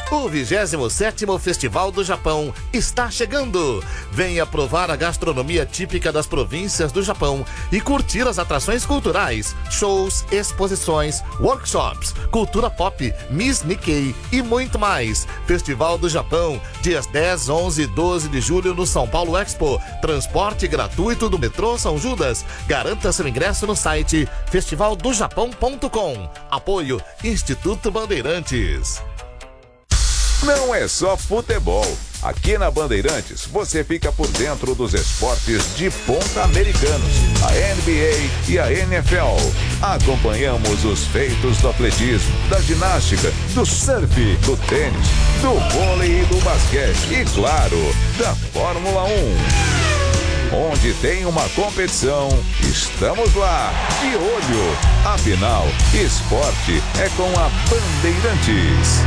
O 27º Festival do Japão está chegando. Venha provar a gastronomia típica das províncias do Japão e curtir as atrações culturais, shows, exposições, workshops, cultura pop, Miss Nikkei e muito mais. Festival do Japão, dias 10, 11 e 12 de julho no São Paulo Expo. Transporte gratuito do metrô São Judas. Garanta seu ingresso no site festivaldojapão.com. Apoio Instituto Bandeirantes. Não é só futebol. Aqui na Bandeirantes você fica por dentro dos esportes de ponta americanos, a NBA e a NFL. Acompanhamos os feitos do atletismo, da ginástica, do surf, do tênis, do vôlei e do basquete e, claro, da Fórmula 1. Onde tem uma competição, estamos lá, de olho. Afinal, esporte é com a Bandeirantes.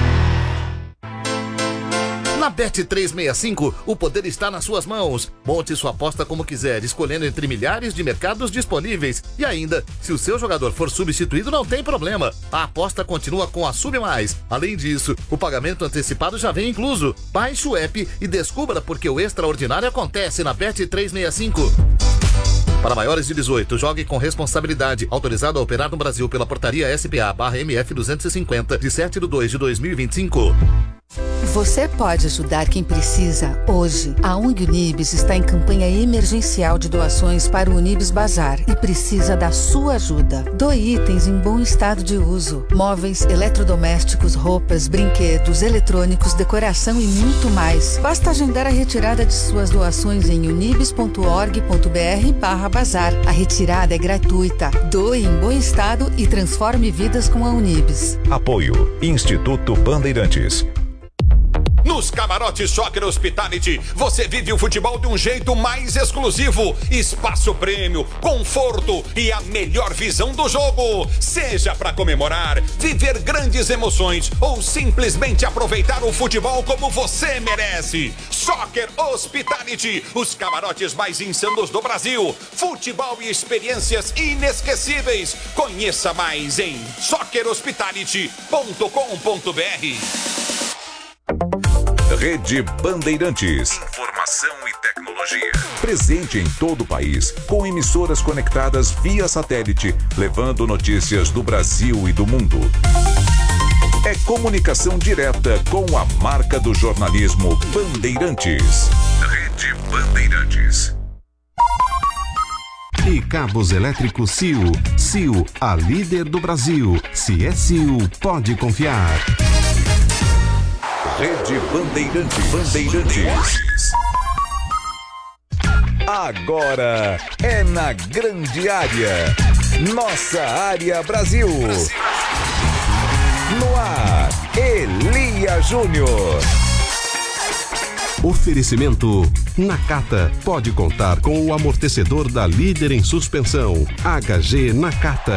Na Bet365, o poder está nas suas mãos. Monte sua aposta como quiser, escolhendo entre milhares de mercados disponíveis. E ainda, se o seu jogador for substituído, não tem problema. A aposta continua com a Sub Mais. Além disso, o pagamento antecipado já vem incluso. Baixe o app e descubra porque o extraordinário acontece na Bet365. Para maiores de 18, jogue com responsabilidade. Autorizado a operar no Brasil pela portaria SPA/MF 250, de 7/2/2025. Você pode ajudar quem precisa hoje. A ONG Unibis está em campanha emergencial de doações para o Unibis Bazar e precisa da sua ajuda. Doe itens em bom estado de uso. Móveis, eletrodomésticos, roupas, brinquedos, eletrônicos, decoração e muito mais. Basta agendar a retirada de suas doações em unibis.org.br/bazar. A retirada é gratuita. Doe em bom estado e transforme vidas com a Unibis. Apoio Instituto Bandeirantes. Nos camarotes Soccer Hospitality, você vive o futebol de um jeito mais exclusivo. Espaço prêmio, conforto e a melhor visão do jogo. Seja para comemorar, viver grandes emoções ou simplesmente aproveitar o futebol como você merece. Soccer Hospitality, os camarotes mais insanos do Brasil. Futebol e experiências inesquecíveis. Conheça mais em soccerhospitality.com.br. Rede Bandeirantes. Informação e tecnologia. Presente em todo o país, com emissoras conectadas via satélite, levando notícias do Brasil e do mundo. É comunicação direta com a marca do jornalismo Bandeirantes. Rede Bandeirantes. E cabos elétricos Sil. Sil, a líder do Brasil. Se é Sil, pode confiar. Rede Bandeirantes. Bandeirantes. Agora é na grande área. Nossa área Brasil. No ar, Elia Júnior. Oferecimento Nakata. Pode contar com o amortecedor da líder em suspensão. HG Nakata.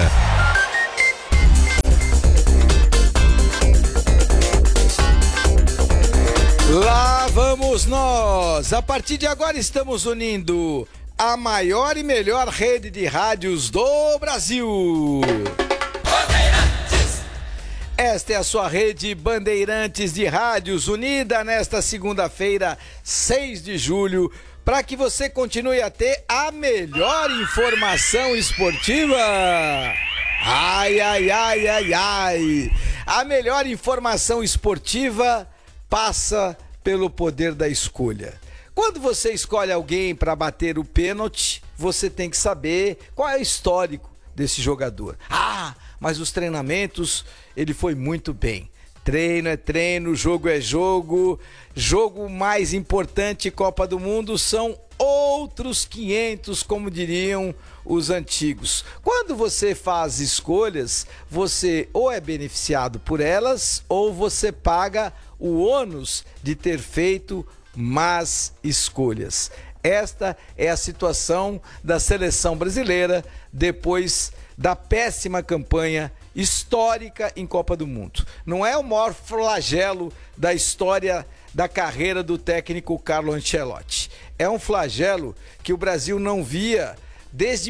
Lá vamos nós! A partir de agora estamos unindo a maior e melhor rede de rádios do Brasil. Bandeirantes! Esta é a sua rede Bandeirantes de rádios, unida nesta segunda-feira, 6 de julho, para que você continue a ter a melhor informação esportiva. Ai, ai, ai, ai, ai! A melhor informação esportiva passa pelo poder da escolha. Quando você escolhe alguém para bater o pênalti, você tem que saber qual é o histórico desse jogador. Ah, mas os treinamentos, ele foi muito bem. Treino é treino, jogo é jogo. Jogo mais importante, Copa do Mundo, são outros 500, como diriam os antigos. Quando você faz escolhas, você ou é beneficiado por elas, ou você paga o ônus de ter feito más escolhas. Esta é a situação da seleção brasileira depois da péssima campanha histórica em Copa do Mundo. Não é o maior flagelo da história da carreira do técnico Carlo Ancelotti. É um flagelo que o Brasil não via desde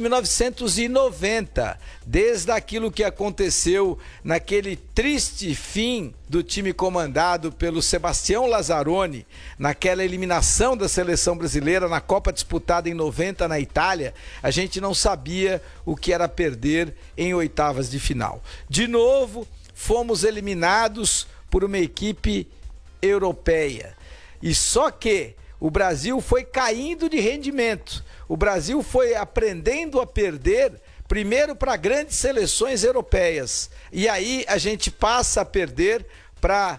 1990, desde aquilo que aconteceu naquele triste fim do time comandado pelo Sebastião Lazzaroni, naquela eliminação da seleção brasileira na Copa disputada em 90 na Itália. A gente não sabia o que era perder em oitavas de final. De novo, fomos eliminados por uma equipe europeia. E só que o Brasil foi caindo de rendimento. O Brasil foi aprendendo a perder primeiro para grandes seleções europeias. E aí a gente passa a perder para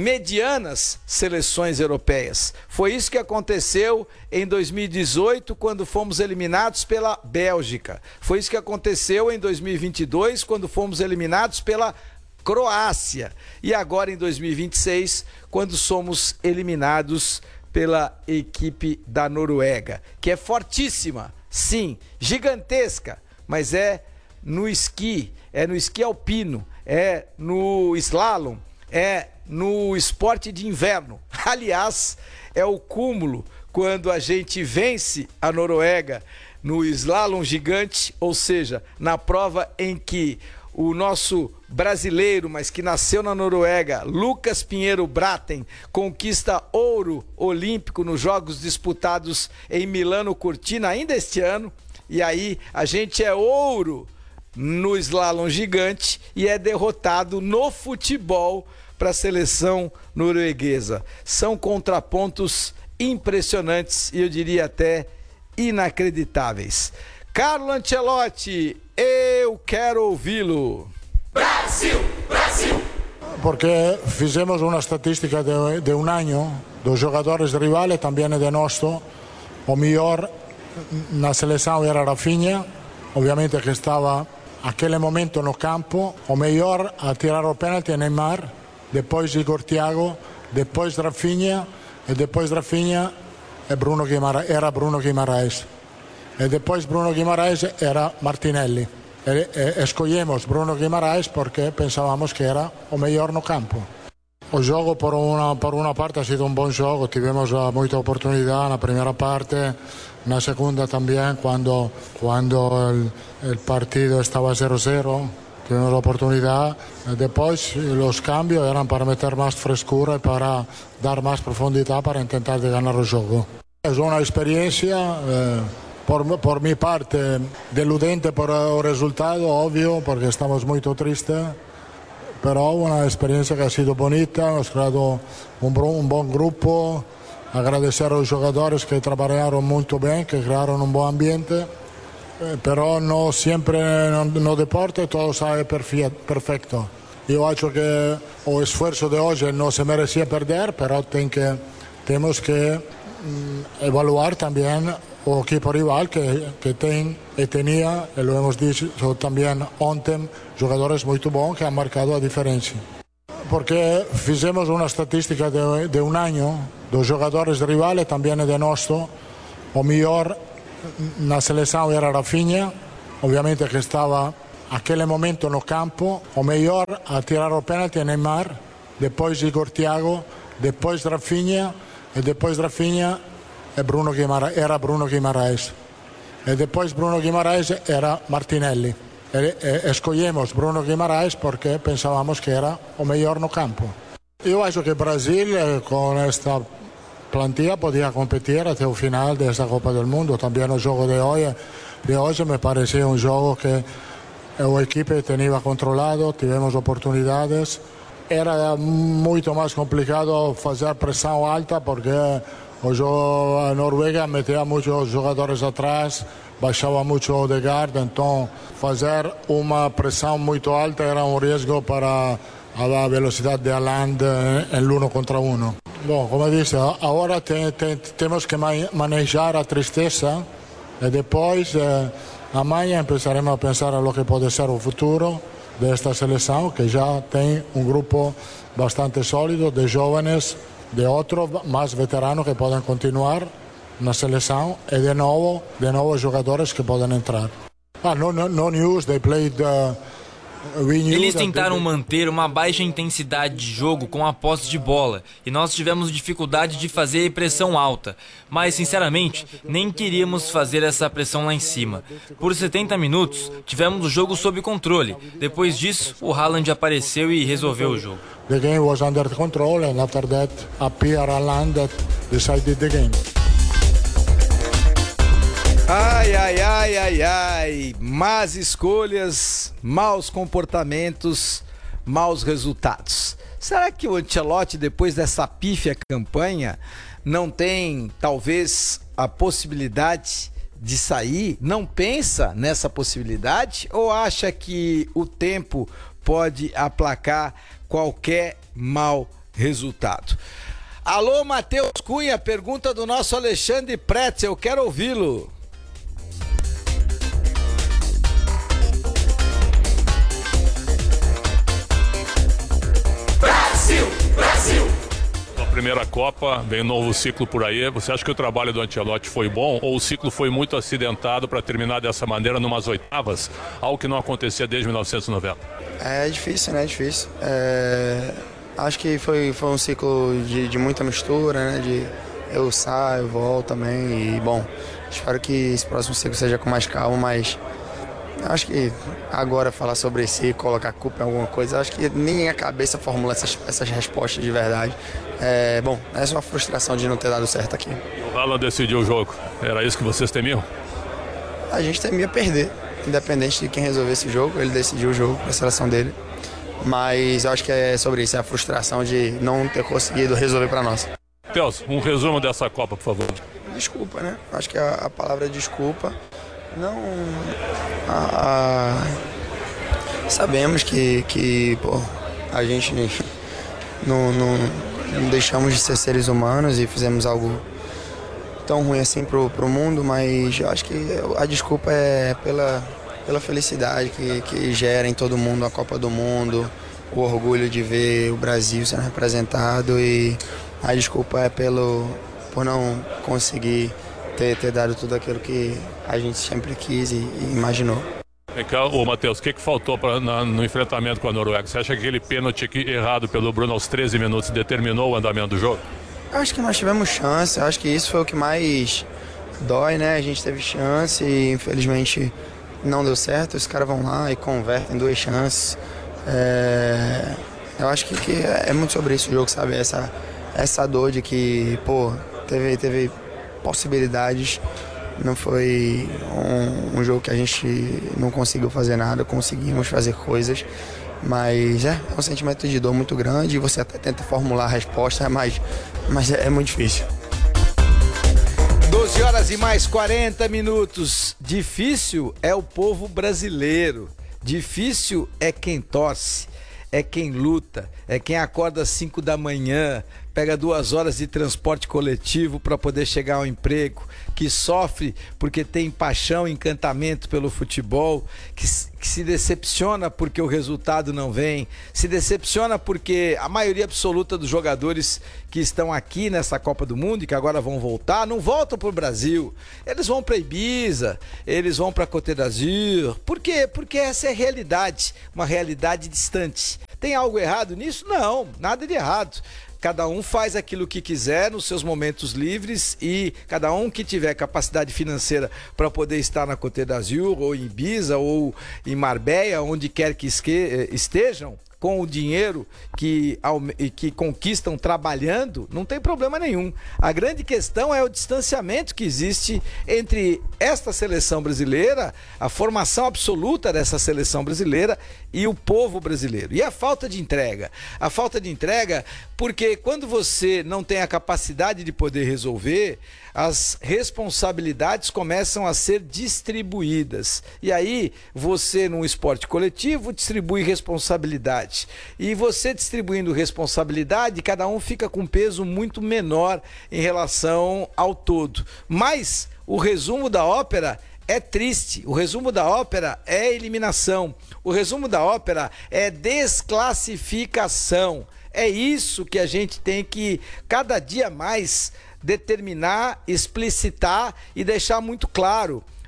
medianas seleções europeias. Foi isso que aconteceu em 2018, quando fomos eliminados pela Bélgica. Foi isso que aconteceu em 2022, quando fomos eliminados pela Croácia. E agora em 2026, quando somos eliminados pela equipe da Noruega, que é fortíssima, sim, gigantesca, mas é no esqui alpino, é no slalom, é no esporte de inverno. Aliás, é o cúmulo quando a gente vence a Noruega no slalom gigante, ou seja, na prova em que o nosso brasileiro, mas que nasceu na Noruega, Lucas Pinheiro Braten, conquista ouro olímpico nos Jogos disputados em Milano Cortina ainda este ano. E aí a gente é ouro no slalom gigante e é derrotado no futebol para a seleção norueguesa. São contrapontos impressionantes e eu diria até inacreditáveis. Carlo Ancelotti, eu quero ouvi-lo. Brasil, Brasil! Porque fizemos uma estatística de um ano dos jogadores rivais, também de nosso. O melhor na seleção era Rafinha, obviamente que estava naquele momento no campo. O melhor a tirar o pênalti Neymar, depois Igor Thiago, depois Rafinha, e depois Rafinha era Bruno Guimarães. E depois Bruno Guimarães era Martinelli. Escolhemos Bruno Guimarães porque pensávamos que era o melhor no campo. O jogo, por uma parte, ha sido um bom jogo. Tivemos muita oportunidade na primeira parte, na segunda também, quando o partido estava 0-0. Tivemos oportunidade. Depois, os cambios eram para meter mais frescura e para dar mais profundidade para tentar ganhar o jogo. É uma experiência. Por mi parte, deludente por el resultado, obvio, porque estamos muy tristes, pero una experiencia que ha sido bonita, hemos creado un buen grupo, agradecer a los jugadores que trabajaron muy bien, que crearon un buen ambiente, pero no siempre no deporte todo sale perfecto. Yo creo que el esfuerzo de hoy no se merecía perder, pero tenemos que evaluar también o equipo rival que tenía, y lo hemos dicho también ontem, jogadores muy bons que han marcado a diferencia. Porque fizemos una estatística de un año dos jogadores rivales, también de nosso. O melhor na seleção era Rafinha, obviamente que estava naquele momento no campo. O melhor a tirar o pênalti Neymar, depois Igor Thiago, depois Rafinha, e depois Rafinha era Bruno Guimarães. E depois Bruno Guimarães era Martinelli. Escolhemos Bruno Guimarães porque pensávamos que era o melhor no campo. Eu acho que o Brasil, com esta plantilla, podia competir até o final desta Copa do Mundo. Também o jogo de hoje me parecia um jogo que a equipe tinha controlado, tivemos oportunidades. Era muito mais complicado fazer pressão alta porque a Noruega metia muitos jogadores atrás, baixava muito o Odegaard, então fazer uma pressão muito alta era um risco para a velocidade de Haaland em 1 contra 1. Bom, como eu disse, agora temos que manejar a tristeza e depois amanhã começaremos a pensar no que pode ser o futuro desta seleção, que já tem um grupo bastante sólido de jovens, de outros mais veteranos que podem continuar na seleção e de novo jogadores que podem entrar. No news, they played Eles tentaram manter uma baixa intensidade de jogo com a posse de bola e nós tivemos dificuldade de fazer pressão alta, mas sinceramente nem queríamos fazer essa pressão lá em cima. Por 70 minutos tivemos o jogo sob controle, depois disso o Haaland apareceu e resolveu o jogo. The game was under control and after that appeared Haaland that decided the game. Ai, más escolhas, maus comportamentos, maus resultados. Será que o Ancelotti, depois dessa pífia campanha, não tem, talvez, a possibilidade de sair? Não pensa nessa possibilidade? Ou acha que o tempo pode aplacar qualquer mau resultado? Alô, Matheus Cunha, pergunta do nosso Alexandre Pretz, eu quero ouvi-lo. Brasil! A primeira Copa, vem um novo ciclo por aí. Você acha que o trabalho do Ancelotti foi bom ou o ciclo foi muito acidentado para terminar dessa maneira, numas oitavas, algo que não acontecia desde 1990? É difícil, né? Difícil. Acho que foi um ciclo de muita mistura, né? De eu saio, volto também e, bom, espero que esse próximo ciclo seja com mais calma, mas acho que agora falar sobre si, colocar a culpa em alguma coisa, acho que nem a cabeça formula essas respostas de verdade. Bom, é só uma frustração de não ter dado certo aqui. O Haaland decidiu o jogo, era isso que vocês temiam? A gente temia perder, independente de quem resolver esse jogo, ele decidiu o jogo para a seleção dele. Mas eu acho que é sobre isso, é a frustração de não ter conseguido resolver para nós. Celso, um resumo dessa Copa, por favor. Desculpa, né? Acho que a palavra é desculpa. Não, sabemos que pô, a gente não deixamos de ser seres humanos e fizemos algo tão ruim assim pro mundo, mas eu acho que a desculpa é pela felicidade que gera em todo mundo a Copa do Mundo, o orgulho de ver o Brasil sendo representado, e a desculpa é por não conseguir ter dado tudo aquilo que a gente sempre quis e imaginou. Ô Matheus, o que faltou no enfrentamento com a Noruega? Você acha que aquele pênalti errado pelo Bruno aos 13 minutos determinou o andamento do jogo? Acho que nós tivemos chance, acho que isso foi o que mais dói, né? A gente teve chance e infelizmente não deu certo. Os caras vão lá e convertem 2 chances. Eu acho que é muito sobre isso o jogo, sabe? Essa dor de que, pô, teve possibilidades, não foi um jogo que a gente não conseguiu fazer nada, conseguimos fazer coisas, mas é um sentimento de dor muito grande e você até tenta formular a resposta, mas é muito difícil. 12 horas e mais 40 minutos. Difícil é o povo brasileiro, difícil é quem torce, é quem luta, é quem acorda às 5 da manhã, pega 2 horas de transporte coletivo para poder chegar ao emprego, que sofre porque tem paixão e encantamento pelo futebol, que se decepciona porque o resultado não vem, se decepciona porque a maioria absoluta dos jogadores que estão aqui nessa Copa do Mundo e que agora vão voltar, não voltam para o Brasil, eles vão para Ibiza, eles vão para Côte d'Azur. Por quê? Porque essa é a realidade, uma realidade distante. Tem algo errado nisso? Não, nada de errado. Cada um faz aquilo que quiser nos seus momentos livres e cada um que tiver capacidade financeira para poder estar na Côte d'Azur ou em Ibiza ou em Marbella, onde quer que estejam, com o dinheiro que conquistam trabalhando, não tem problema nenhum. A grande questão é o distanciamento que existe entre esta seleção brasileira, a formação absoluta dessa seleção brasileira e o povo brasileiro. E a falta de entrega. A falta de entrega porque quando você não tem a capacidade de poder resolver, as responsabilidades começam a ser distribuídas. E aí, você, num esporte coletivo, distribui responsabilidade. E você distribuindo responsabilidade, cada um fica com peso muito menor em relação ao todo. Mas o resumo da ópera é triste. O resumo da ópera é eliminação. O resumo da ópera é desclassificação. É isso que a gente tem que, cada dia mais, determinar, explicitar e deixar muito claro.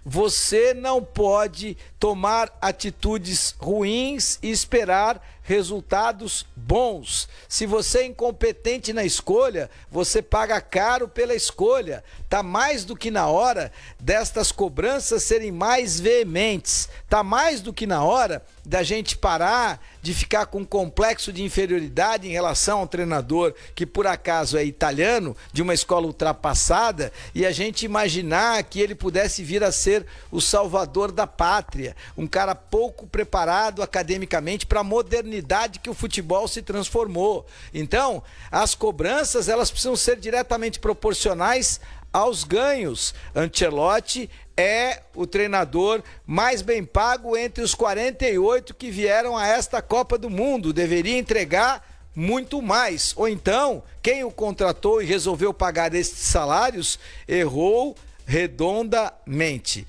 você não pode tomar atitudes ruins e esperar resultados bons. Se você é incompetente na escolha, você paga caro pela escolha. Tá mais do que na hora destas cobranças serem mais veementes. Tá mais do que na hora da gente parar de ficar com um complexo de inferioridade em relação ao treinador que por acaso é italiano, de uma escola ultrapassada, e a gente imaginar que ele pudesse vir a ser o salvador da pátria, um cara pouco preparado academicamente para a modernidade que o futebol se transformou. Então, as cobranças, elas precisam ser diretamente proporcionais aos ganhos. Ancelotti é o treinador mais bem pago entre os 48 que vieram a esta Copa do Mundo. Deveria entregar muito mais. Ou então, quem o contratou e resolveu pagar estes salários errou redondamente.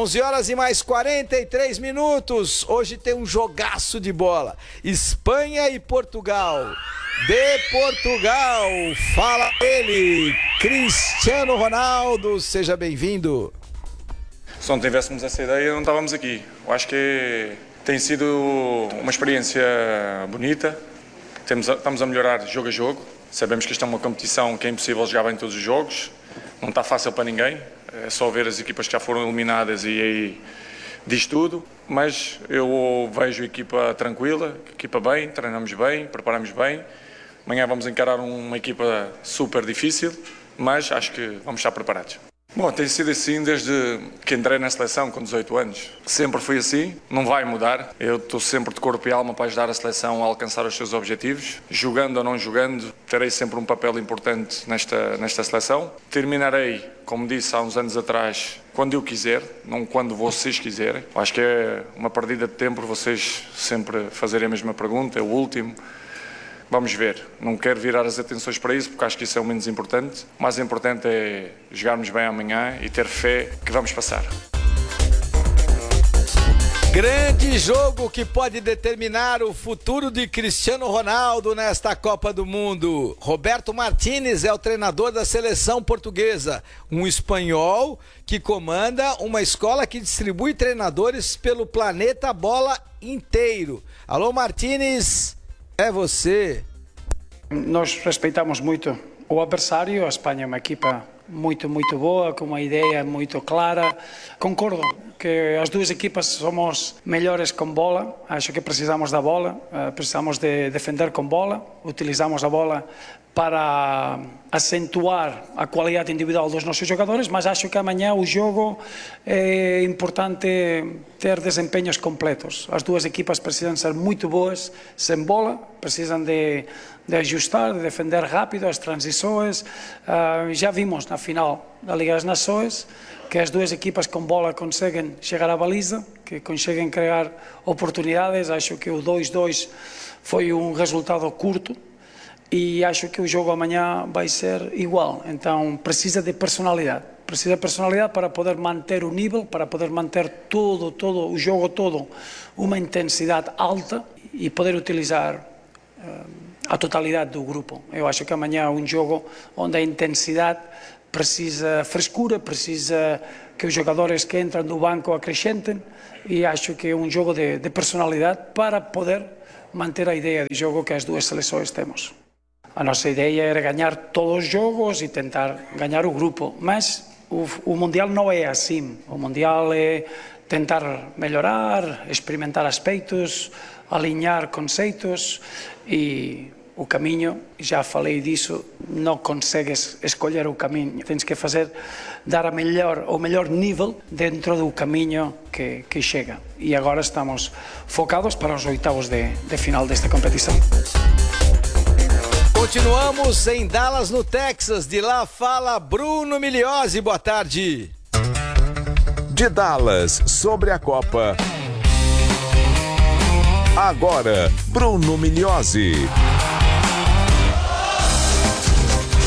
11h mais 43 minutos. Hoje tem um jogaço de bola. Espanha e Portugal. De Portugal, fala ele, Cristiano Ronaldo, seja bem-vindo. Se não tivéssemos essa ideia, não estávamos aqui. Eu acho que tem sido uma experiência bonita. Estamos a melhorar jogo a jogo. Sabemos que esta é uma competição que é impossível jogar bem todos os jogos. Não está fácil para ninguém. É só ver as equipas que já foram eliminadas e aí diz tudo. Mas eu vejo a equipa tranquila, a equipa bem, treinamos bem, preparamos bem. Amanhã vamos encarar uma equipa super difícil, mas acho que vamos estar preparados. Bom, tem sido assim desde que entrei na seleção com 18 anos. Sempre foi assim, não vai mudar. Eu estou sempre de corpo e alma para ajudar a seleção a alcançar os seus objetivos. Jogando ou não jogando, terei sempre um papel importante nesta seleção. Terminarei, como disse há uns anos atrás, quando eu quiser, não quando vocês quiserem. Acho que é uma perdida de tempo vocês sempre fazerem a mesma pergunta, é o último. Vamos ver, não quero virar as atenções para isso porque acho que isso é o menos importante. O mais importante é jogarmos bem amanhã e ter fé que vamos passar. Grande jogo que pode determinar o futuro de Cristiano Ronaldo nesta Copa do Mundo. Roberto Martínez é o treinador da seleção portuguesa, um espanhol que comanda uma escola que distribui treinadores pelo planeta bola inteiro. Alô, Martínez, é você. Nós respeitamos muito o adversário. A Espanha é uma equipa muito boa, com uma ideia muito clara. Concordo que as duas equipas somos melhores com bola. Acho que precisamos da bola, precisamos de defender com bola. Utilizamos a bola para acentuar a qualidade individual dos nossos jogadores, mas acho que amanhã o jogo é importante ter desempenhos completos. As duas equipas precisam ser muito boas sem bola, precisam de ajustar, de defender rápido as transições. Já vimos na final da Liga das Nações que as duas equipas com bola conseguem chegar à baliza, que conseguem criar oportunidades. Acho que o 2-2 foi um resultado curto e acho que o jogo amanhã vai ser igual. Então precisa de personalidade. Precisa de personalidade para poder manter o nível, para poder manter todo o jogo todo, uma intensidade alta e poder utilizar a totalidade do grupo. Eu acho que amanhã é um jogo onde a intensidade precisa frescura, precisa que os jogadores que entram do banco acrescentem, e acho que é um jogo de personalidade para poder manter a ideia de jogo que as duas seleções temos. A nossa ideia era ganhar todos os jogos e tentar ganhar o grupo, mas o Mundial não é assim. O Mundial é tentar melhorar, experimentar aspectos, alinhar conceitos, e o caminho, já falei disso, não consegues escolher o caminho, tens que dar o melhor nível dentro do caminho que chega. E agora estamos focados para os oitavos de final desta competição. Continuamos em Dallas, no Texas. De lá fala Bruno Migliozzi. Boa tarde. De Dallas, sobre a Copa. Agora, Bruno Migliozzi.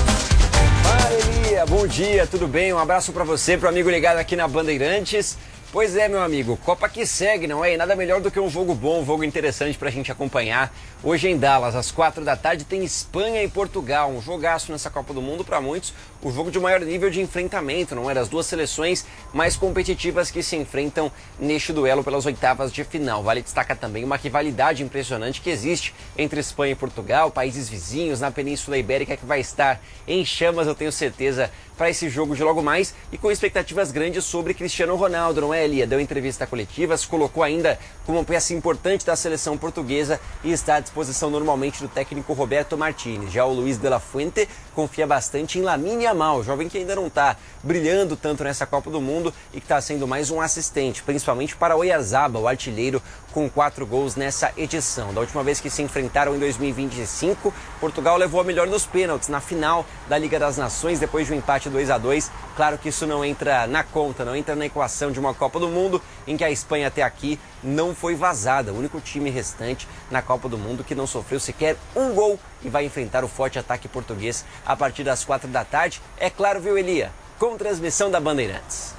Bom dia, tudo bem? Um abraço para você, para o amigo ligado aqui na Bandeirantes. Pois é, meu amigo, Copa que segue, não é? E nada melhor do que um jogo bom, um jogo interessante pra gente acompanhar. Hoje em Dallas, às 4h, tem Espanha e Portugal, um jogaço nessa Copa do Mundo pra muitos, o jogo de maior nível de enfrentamento, não é? Das duas seleções mais competitivas que se enfrentam neste duelo pelas oitavas de final. Vale destacar também uma rivalidade impressionante que existe entre Espanha e Portugal, países vizinhos na Península Ibérica, que vai estar em chamas, eu tenho certeza, para esse jogo de logo mais, e com expectativas grandes sobre Cristiano Ronaldo, não é, Elia? Deu entrevista coletiva, se colocou ainda como uma peça importante da seleção portuguesa e está à disposição normalmente do técnico Roberto Martínez. Já o Luiz de la Fuente confia bastante em Lamine Yamal, jovem que ainda não está brilhando tanto nessa Copa do Mundo e que está sendo mais um assistente, principalmente para Oyarzabal, o artilheiro, com 4 gols nessa edição. Da última vez que se enfrentaram em 2025, Portugal levou a melhor nos pênaltis na final da Liga das Nações, depois de um empate 2-2. Claro que isso não entra na conta, não entra na equação de uma Copa do Mundo em que a Espanha até aqui não foi vazada. O único time restante na Copa do Mundo que não sofreu sequer um gol e vai enfrentar o forte ataque português a partir das 4h. É claro, viu, Elia? Com transmissão da Bandeirantes.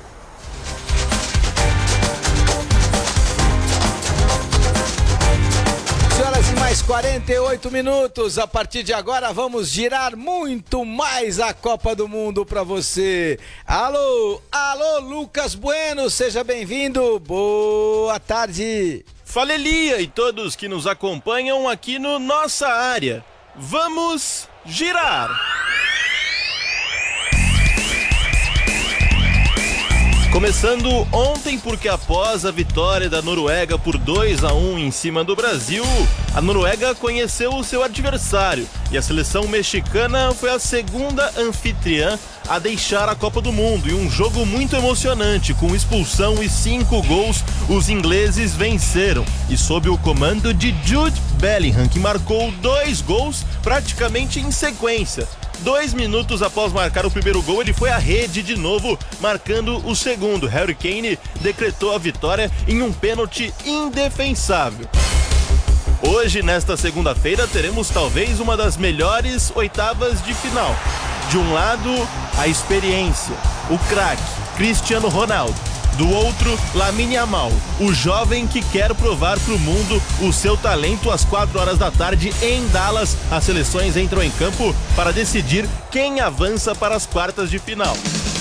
Horas e mais 48 minutos. A partir de agora vamos girar muito mais a Copa do Mundo para você. Alô, Lucas Bueno, seja bem-vindo. Boa tarde. Fala, Elia, e todos que nos acompanham aqui no Nossa Área. Vamos girar. Começando ontem, porque após a vitória da Noruega por 2-1 em cima do Brasil, a Noruega conheceu o seu adversário e a seleção mexicana foi a segunda anfitriã a deixar a Copa do Mundo. E um jogo muito emocionante, com expulsão e 5 gols, os ingleses venceram. E sob o comando de Jude Bellingham, que marcou 2 gols praticamente em sequência. 2 minutos após marcar o primeiro gol, ele foi à rede de novo, marcando o segundo. Harry Kane decretou a vitória em um pênalti indefensável. Hoje, nesta segunda-feira, teremos talvez uma das melhores oitavas de final. De um lado, a experiência, o craque, Cristiano Ronaldo. Do outro, Lamine Yamal, o jovem que quer provar para o mundo o seu talento. Às 4h em Dallas, as seleções entram em campo para decidir quem avança para as quartas de final.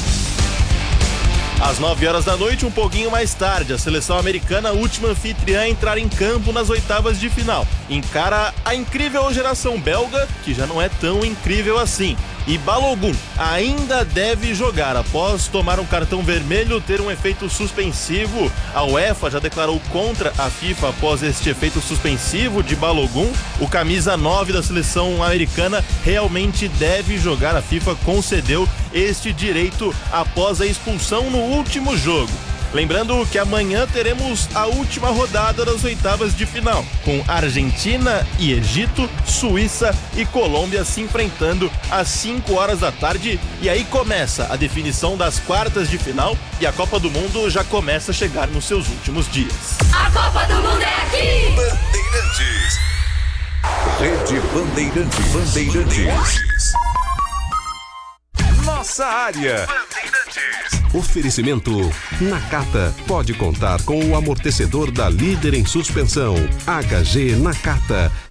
Às 9h, um pouquinho mais tarde, a seleção americana, última anfitriã a entrar em campo nas oitavas de final. Encara a incrível geração belga, que já não é tão incrível assim. E Balogun ainda deve jogar após tomar um cartão vermelho, ter um efeito suspensivo. A UEFA já declarou contra a FIFA após este efeito suspensivo de Balogun. O camisa 9 da seleção americana realmente deve jogar. A FIFA concedeu este direito após a expulsão no último jogo. Lembrando que amanhã teremos a última rodada das oitavas de final, com Argentina e Egito, Suíça e Colômbia se enfrentando às 5h. E aí começa a definição das quartas de final e a Copa do Mundo já começa a chegar nos seus últimos dias. A Copa do Mundo é aqui! Bandeirantes. Rede Bandeirantes. Nossa Área. Oferecimento Nakata. Pode contar com o amortecedor da líder em suspensão. HG Nakata.